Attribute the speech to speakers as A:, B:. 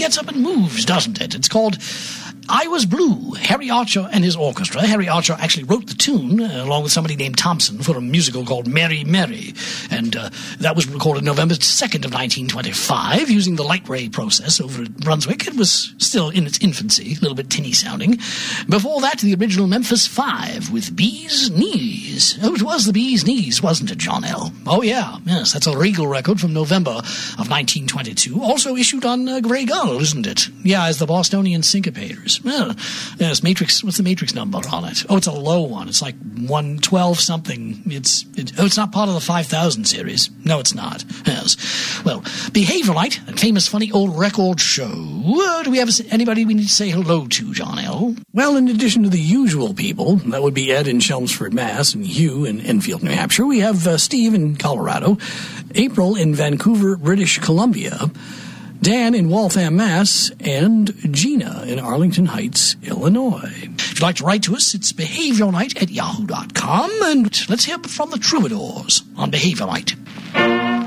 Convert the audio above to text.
A: gets up and moves, doesn't it? It's called I Was Blue, Harry Archer and his orchestra. Harry Archer actually wrote the tune, along with somebody named Thompson, for a musical called Mary Mary. And that was recorded November 2nd of 1925, using the light ray process over at Brunswick. It was still in its infancy, a little bit tinny sounding. Before that, the original Memphis 5 with Bee's Knees. Oh, it was the Bee's Knees, wasn't it, John L.? Oh, yeah. Yes, that's a Regal record from November of 1922. Also issued on Grey Gull, isn't it? Yeah, as the Bostonian Syncopators. Yes, Matrix. What's the Matrix number on it? Oh, it's a low one. It's like 112 something. It's not part of the 5000 series. No, it's not. Yes. Well, Behaviorite, that famous funny old record show. Do we have anybody we need to say hello to, John L.?
B: Well, in addition to the usual people, that would be Ed in Chelmsford, Mass, and Hugh in Enfield, New Hampshire. We have Steve in Colorado, April in Vancouver, British Columbia, Dan in Waltham, Mass, and Gina in Arlington Heights, Illinois.
A: If you'd like to write to us, it's behaviornight@yahoo.com, and let's hear from the Troubadours on Behavior Night.